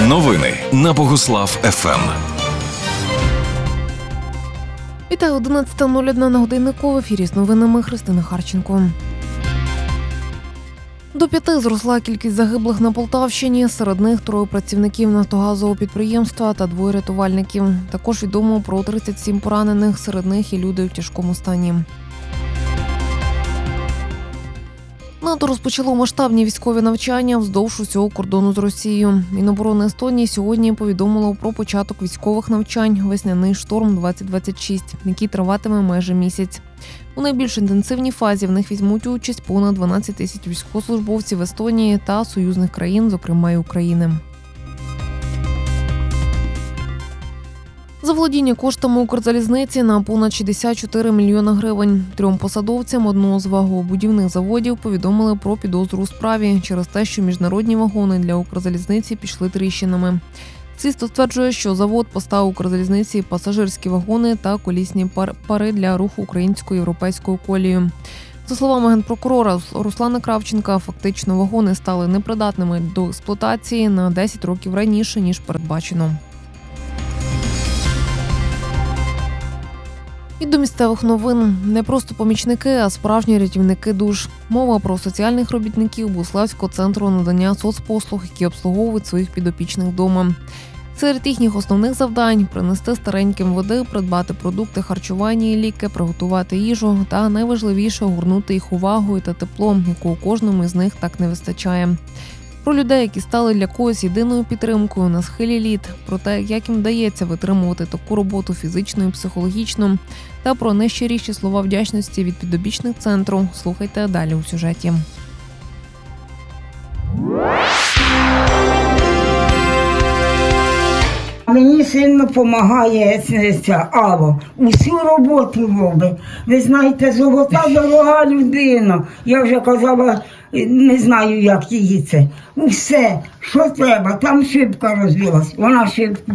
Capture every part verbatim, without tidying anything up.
Новини на Богуслав еф ем. Вітаю, одинадцята нуль одна на годиннику. В ефірі з новинами Христина Харченко. До п'яти зросла кількість загиблих на Полтавщині. Серед них троє працівників нафтогазового підприємства та двоє рятувальників. Також відомо про тридцять сім поранених, серед них і люди в тяжкому стані. НАТО розпочало масштабні військові навчання вздовж усього кордону з Росією. Міноборони Естонії сьогодні повідомило про початок військових навчань «Весняний шторм двадцять двадцять шість», який триватиме майже місяць. У найбільш інтенсивній фазі в них візьмуть участь понад дванадцять тисяч військовослужбовців Естонії та союзних країн, зокрема й України. Заволодіння коштами Укрзалізниці на понад шістдесят чотири мільйона гривень. Трьом посадовцям одного з вагонобудівних заводів повідомили про підозру у справі через те, що міжнародні вагони для Укрзалізниці пішли тріщинами. Слідство стверджує, що завод поставив Укрзалізниці пасажирські вагони та колісні пари для руху українською європейською колією. За словами генпрокурора Руслана Кравченка, фактично вагони стали непридатними до експлуатації на десять років раніше, ніж передбачено. І до місцевих новин. Не просто помічники, а справжні рятівники душ. Мова про соціальних робітників Богуславського центру надання соцпослуг, які обслуговують своїх підопічних вдома. Серед їхніх основних завдань – принести стареньким води, придбати продукти харчування і ліки, приготувати їжу та, найважливіше, огорнути їх увагою та теплом, якого кожному із них так не вистачає. Про людей, які стали для когось єдиною підтримкою на схилі літ, про те, як їм вдається витримувати таку роботу фізично і психологічно, та про найщиріші слова вдячності від підопічних центру. Слухайте далі у сюжеті. Мені сильно допомагає ця Ава. Усю роботу робить. Ви знаєте, золота дорога людина. Я вже казала, не знаю, як її це. Усе, що треба. Там шибка розбилась. Вона шибку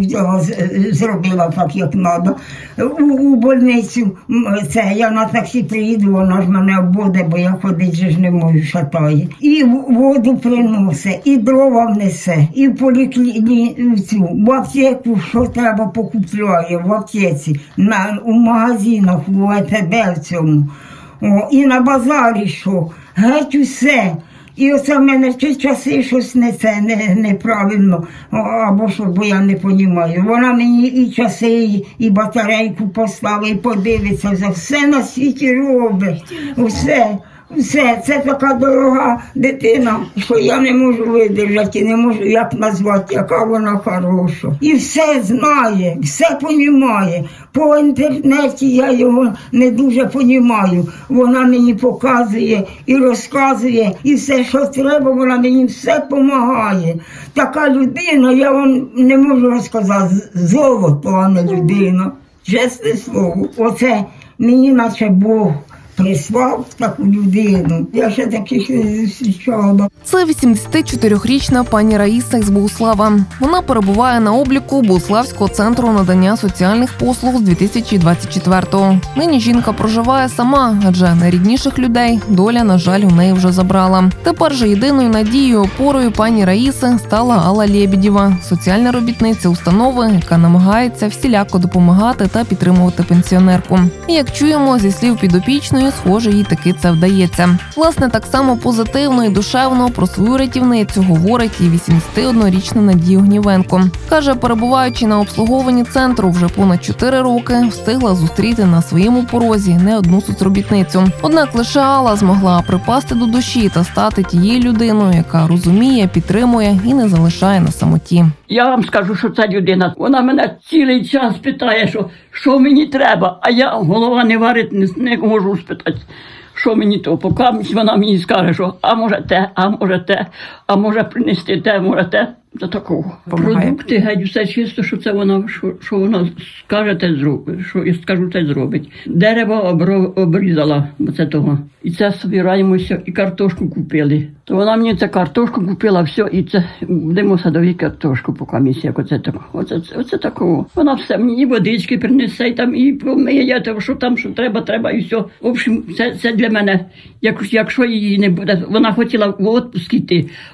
зробила так, як треба. У, у больницю це, я на таксі приїду, вона ж мене обводить, бо я ходити же ж не можу, шатає. І воду приносить, і дрова внесе, і в поліклініку, в аптеку, що треба, покупляє, в аптеці, на, у магазинах, у а те бе в цьому. О, і на базарі що, геть усе. І оце в мене ці часи щось не це, не, неправильно, або що, бо я не розумію. Вона мені і часи, і, і батарейку поставить, і подивиться, за все на світі робить, усе. Все, це така дорога дитина, що я не можу видержати, не можу як назвати, яка вона хороша. І все знає, все понімає. По інтернеті я його не дуже понімаю. Вона мені показує і розказує, і все, що треба, вона мені все допомагає. Така людина, я вам не можу розказати, золото, а не людина. Чесне слово, оце мені наче Бог прислав таку людину. Я ще таких не зустрічала. Це вісімдесятичотирирічна пані Раїса із Богуслава. Вона перебуває на обліку Богуславського центру надання соціальних послуг з дві тисячі двадцять четвертого. Нині жінка проживає сама, адже найрідніших людей доля, на жаль, у неї вже забрала. Тепер же єдиною надією, опорою пані Раїси стала Алла Лєбєдєва, соціальна робітниця установи, яка намагається всіляко допомагати та підтримувати пенсіонерку. І як чуємо зі слів підопічної, схоже, їй таки це вдається. Власне, так само позитивно і душевно про свою рятівницю говорить і вісімдесятиоднорічна Надія Огнівенко. Каже, перебуваючи на обслуговуванні центру вже понад чотири роки, встигла зустріти на своєму порозі не одну соцробітницю. Однак лише Алла змогла припасти до душі та стати тією людиною, яка розуміє, підтримує і не залишає на самоті. Я вам скажу, що ця людина, вона мене цілий час питає, що, що мені треба, а я голова не варить, не, не можу спитати, що мені то. Поки вона мені скаже, що а може те, а може те, а може принести те, може те. До такого. Помагає. Продукти, геть, все чисто, що це вона, що, що вона скаже, те зробить, що я скажу, те зробить. Дерево обрізала, бо це того. І це собираємося, і картошку купили. То вона мені цю картошку купила, все, і це, будемо садові картошку по комісії, як оце тако. Оце, оце такого. Вона все мені і водички принесе, і там, і помиє, що там, що треба, треба, і все. В общем, це, це для мене, як, якщо її не буде, вона хотіла в відпуск йти,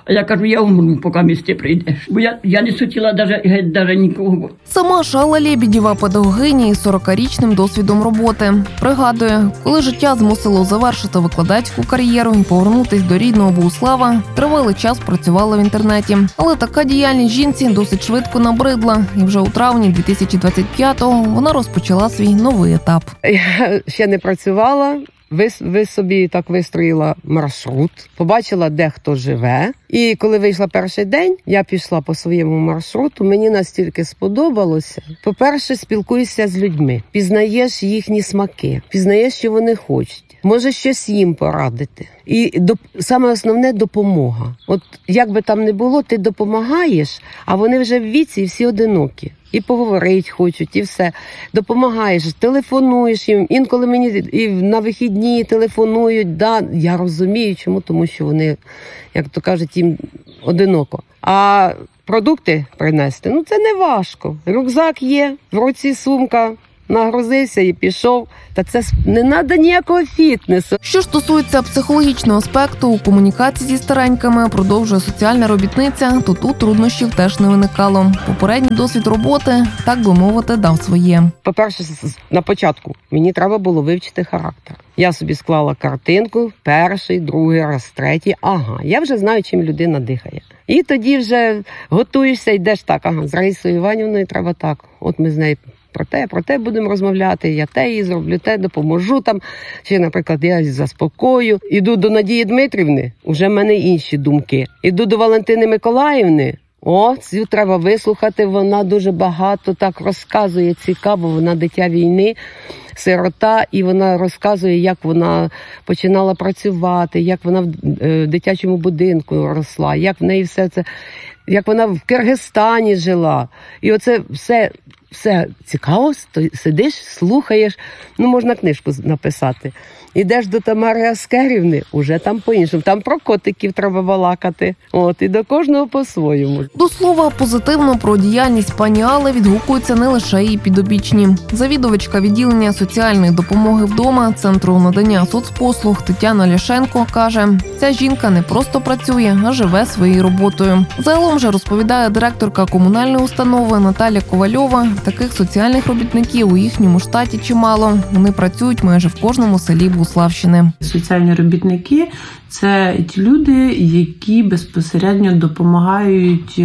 А я кажу, я умру, поки місті прийдеш. Бо я, я не хотіла навіть, геть навіть нікого. Сама ж Алла Лєбєдєва – педагогиня із сорокарічним досвідом роботи. Пригадує, коли життя змусило завершити викладацьку кар'єру і повернутись до рідного Богуслава, тривалий час працювала в інтернеті. Але така діяльність жінці досить швидко набридла, і вже у травні дві тисячі двадцять п'ятого вона розпочала свій новий етап. Я ще не працювала. Ви, ви собі так вистроїла маршрут, побачила, де хто живе. І коли вийшла перший день, я пішла по своєму маршруту. Мені настільки сподобалося. По-перше, спілкуєшся з людьми, пізнаєш їхні смаки, пізнаєш, що вони хочуть. Можеш щось їм порадити. І до, саме основне – допомога. От як би там не було, ти допомагаєш, а вони вже в віці і всі одинокі. І поговорити хочуть, і все. Допомагаєш, телефонуєш їм. Інколи мені і на вихідні телефонують. Да, я розумію, чому, тому що вони, як то кажуть, їм одиноко. А продукти принести, ну це не важко. Рюкзак є, в руці сумка. Нагрузився і пішов. Та це не треба ніякого фітнесу. Що ж стосується психологічного аспекту у комунікації зі старенькими, продовжує соціальна робітниця, то тут труднощів теж не виникало. Попередній досвід роботи, так би мовити, дав своє. По-перше, на початку мені треба було вивчити характер. Я собі склала картинку, перший, другий раз, третій. Ага, я вже знаю, чим людина дихає. І тоді вже готуєшся, йдеш так, ага, з Раїсою Іванівною треба так. От ми з нею про те, про те будемо розмовляти, я те їй зроблю, те допоможу там. Чи, наприклад, я заспокою. Іду до Надії Дмитрівни, вже в мене інші думки. Іду до Валентини Миколаївни, о, цю треба вислухати, вона дуже багато так розказує, цікаво, вона дитя війни, сирота, і вона розказує, як вона починала працювати, як вона в дитячому будинку росла, як в неї все це, як вона в Киргизстані жила. І оце все... Все цікаво, сидиш, слухаєш, ну можна книжку написати. Ідеш до Тамари Аскерівни, уже там по-іншому, там про котиків треба балакати. От, і до кожного по-своєму. До слова, позитивно про діяльність пані Алли відгукуються не лише її підопічні. Завідувачка відділення соціальної допомоги вдома Центру надання соцпослуг Тетяна Ляшенко каже, ця жінка не просто працює, а живе своєю роботою. Загалом же, розповідає директорка комунальної установи Наталя Ковальова, таких соціальних робітників у їхньому штаті чимало. Вони працюють майже в кожному селі Богуславщини. Соціальні робітники – це ті люди, які безпосередньо допомагають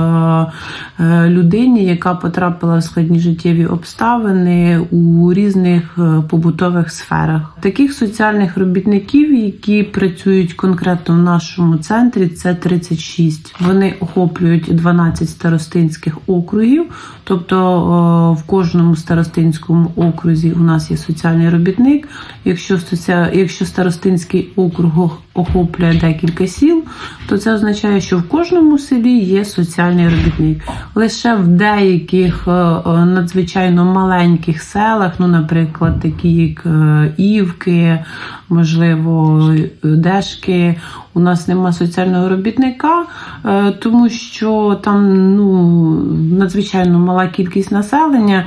людині, яка потрапила в складні життєві обставини у різних побутових сферах. Таких соціальних робітників, які працюють конкретно в нашому центрі, це тридцять шість. Вони охоплюють дванадцять старостинських округів, тобто в кожному старостинському окрузі у нас є соціальний робітник. Якщо, якщо старостинський округ охоплює декілька сіл, то це означає, що в кожному селі є соціальний робітник. Лише в деяких надзвичайно маленьких селах, ну, наприклад, такі як Івки, можливо, Дешки, у нас нема соціального робітника, тому що там, ну, надзвичайно мала кількість населення.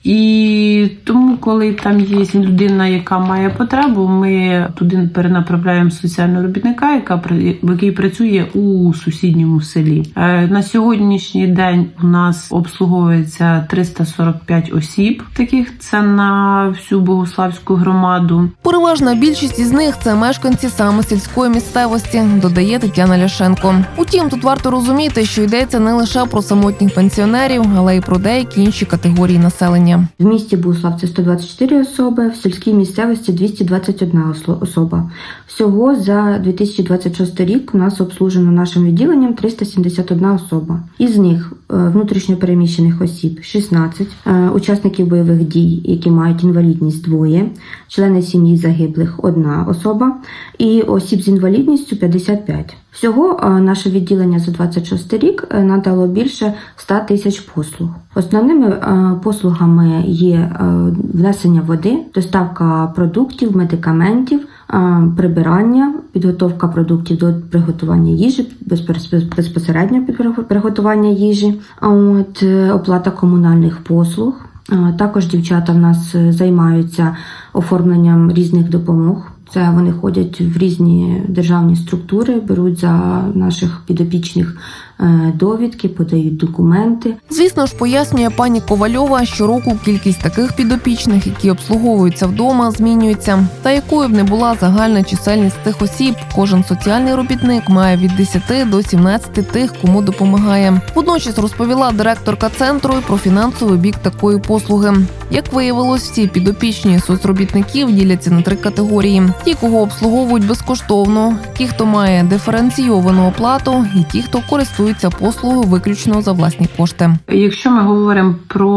І тому, коли там є людина, яка має потребу, ми туди перенаправляємо соціального робітника, яка, який працює у сусідньому селі. На сьогоднішній день у нас обслуговується триста сорок п'ять осіб, таких це на всю Богуславську громаду. Переважна більшість із них – це мешканці саме сільської місцевості, додає Тетяна Ляшенко. Утім, тут варто розуміти, що йдеться не лише про самотніх пенсіонерів, але й про деякі інші категорії населення. В місті Богуслав це сто двадцять чотири особи, в сільській місцевості двісті двадцять одна особа. Всього за дві тисячі двадцять шостий рік у нас обслужено нашим відділенням триста сімдесят одна особа. Із них внутрішньо переміщених осіб шістнадцять, учасників бойових дій, які мають інвалідність двоє, члени сім'ї загиблих одна особа і осіб з інвалідністю п'ятдесят п'ять. Всього наше відділення за двадцять шостий рік надало більше ста тисяч послуг. Основними послугами є внесення води, доставка продуктів, медикаментів, прибирання, підготовка продуктів до приготування їжі, безпосередньо приготування їжі, от, оплата комунальних послуг. Також дівчата в нас займаються оформленням різних допомог. Це вони ходять в різні державні структури, беруть за наших підопічних довідки, подають документи. Звісно ж, пояснює пані Ковальова, щороку кількість таких підопічних, які обслуговуються вдома, змінюється. Та якою б не була загальна чисельність цих осіб, кожен соціальний робітник має від десяти до сімнадцяти тих, кому допомагає. Водночас розповіла директорка центру і про фінансовий бік такої послуги. Як виявилось, всі підопічні соцробітників діляться на три категорії. Ті, кого обслуговують безкоштовно, ті, хто має диференційовану оплату, і ті, хто користується послугою виключно за власні кошти. Якщо ми говоримо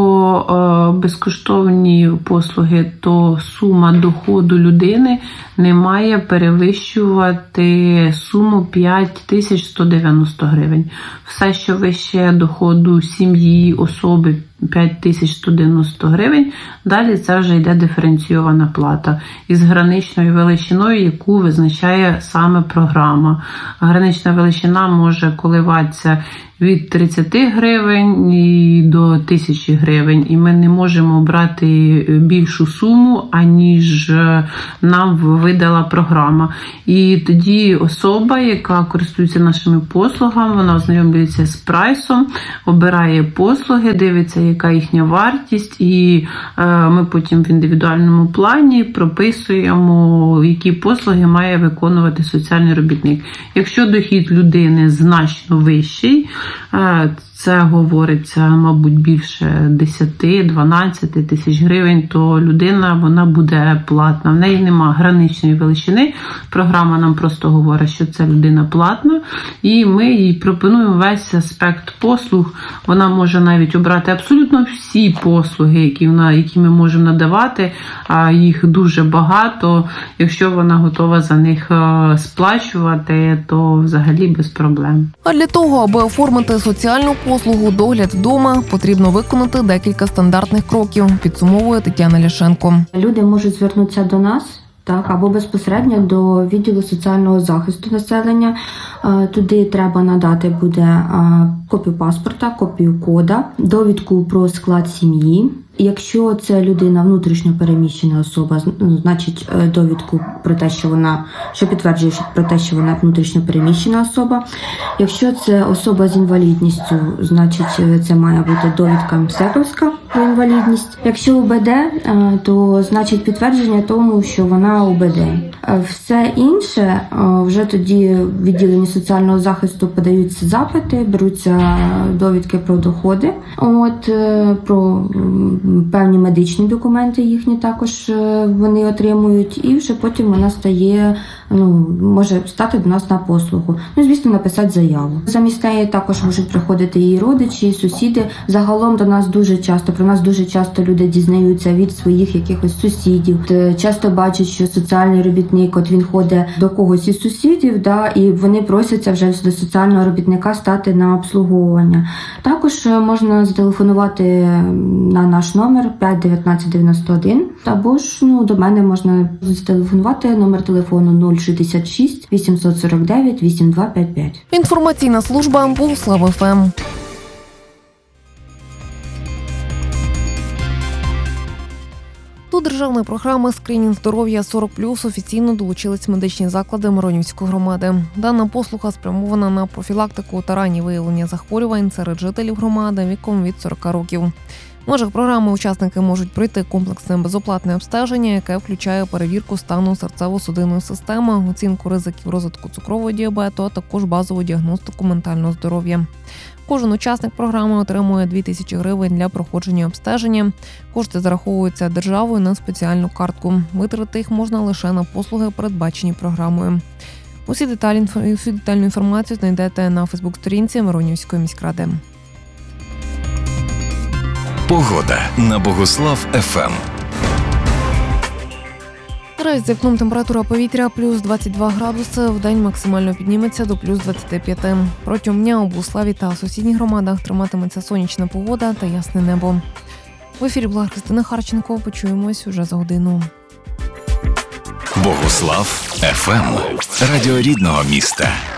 про безкоштовні послуги, то сума доходу людини не має перевищувати суму п'ять тисяч сто дев'яносто гривень. Все, що вище доходу сім'ї, особи, п'ять тисяч сто дев'яносто гривень, далі це вже йде диференційована плата із граничною величиною, яку визначає саме програма. Гранична величина може коливатися від тридцяти гривень і до тисячі гривень, і ми не можемо брати більшу суму, аніж нам видала програма. І тоді особа, яка користується нашими послугами, вона ознайомлюється з прайсом, обирає послуги, дивиться, яка їхня вартість, і ми потім в індивідуальному плані прописуємо, які послуги має виконувати соціальний робітник. Якщо дохід людини значно вищий, це говориться, мабуть, більше десять-дванадцять тисяч гривень, то людина, вона буде платна. В неї нема граничної величини. Програма нам просто говорить, що це людина платна, і ми їй пропонуємо весь аспект послуг. Вона може навіть обрати абсолютно всі послуги, які, вона, які ми можемо надавати, а їх дуже багато. Якщо вона готова за них сплачувати, то взагалі без проблем. А для того, аби оформити соціальну послугу «Догляд вдома», потрібно виконати декілька стандартних кроків, підсумовує Тетяна Ляшенко. Люди можуть звернутися до нас, так, або безпосередньо до відділу соціального захисту населення. Туди треба надати буде копію паспорта, копію кода, довідку про склад сім'ї. Якщо це людина внутрішньо переміщена особа, значить довідку про те, що вона, що підтверджує про те, що вона внутрішньо переміщена особа. Якщо це особа з інвалідністю, значить це має бути довідка МСЕКовська про інвалідність. Якщо УБД, то значить підтвердження тому, що вона УБД. Все інше вже тоді в відділенні соціального захисту подаються запити, беруться довідки про доходи, от про певні медичні документи їхні також вони отримують, і вже потім вона стає, ну, може стати до нас на послугу. Ну, звісно, написати заяву. Замість неї також можуть приходити її родичі, сусіди. Загалом до нас дуже часто, про нас дуже часто люди дізнаються від своїх якихось сусідів. Часто бачать, що соціальний робітник, от він ходить до когось із сусідів, да, і вони просяться вже до соціального робітника стати на обслуговування. Також можна зателефонувати на наш номер п'ять дев'ятнадцять дев'яносто один, або ж ну, до мене можна зателефонувати номер телефону нуль шістдесят шість вісімсот сорок дев'ять вісімдесят два п'ятдесят п'ять. Інформаційна служба Богуслав еф ем. До державної програми «Скринінг здоров'я сорок плюс» офіційно долучились медичні заклади Миронівської громади. Дана послуга спрямована на профілактику та раннє виявлення захворювань серед жителів громади віком від сорока років. В межах програми учасники можуть пройти комплексне безоплатне обстеження, яке включає перевірку стану серцево-судинної системи, оцінку ризиків розвитку цукрового діабету, а також базову діагностику ментального здоров'я. Кожен учасник програми отримує дві тисячі гривень для проходження обстеження. Кошти зараховуються державою на спеціальну картку. Витратити їх можна лише на послуги, передбачені програмою. Усі деталі, всю детальну інформацію знайдете на фейсбук-сторінці Миронівської міськради. Погода на Богуслав еф ем. Наразі за вікном температура повітря плюс двадцять два градуси, вдень максимально підніметься до плюс двадцять п'ять. Протягом дня у Богуславі та сусідніх громадах триматиметься сонячна погода та ясне небо. В ефірі була Христина Харченко. Почуємось уже за годину. Богуслав еф ем. Радіо рідного міста.